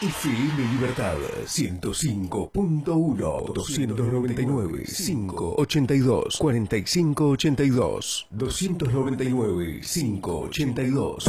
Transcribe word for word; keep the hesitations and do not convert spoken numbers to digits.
F M Libertad ciento cinco punto uno, doscientos noventa y nueve, quinientos ochenta y dos, cuarenta y cinco ochenta y dos, doscientos noventa y nueve, quinientos ochenta y dos.